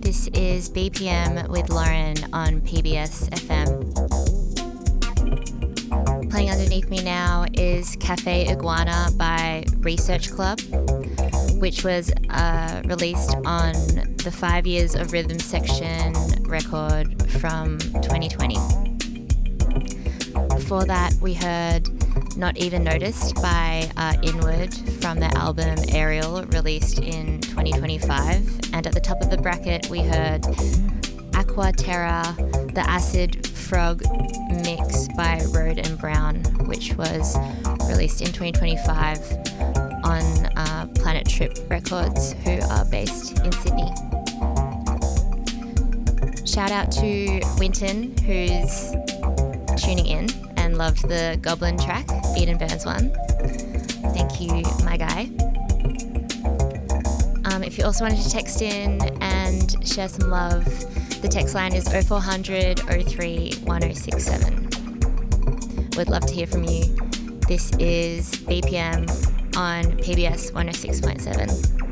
This is BPM with Lauren on PBS FM. Playing underneath me now is Cafe Iguana by Research Club, which was released on the 5 Years of Rhythm Section record from 2020. Before that, we heard Not Even Noticed by Inward from their album Aerial, released in 2025. And at the top of the bracket, we heard Aqua Terra, the Acid Frog mix by Road and Brown, which was released in 2025 on Planet Trip Records, who are based in Sydney. Shout out to Winton, who's tuning in and loved the Goblin track, Eden Burns one. Thank you, my guy. If you also wanted to text in and share some love, the text line is 0400 03 1067. Would love to hear from you. This is BPM on PBS 106.7.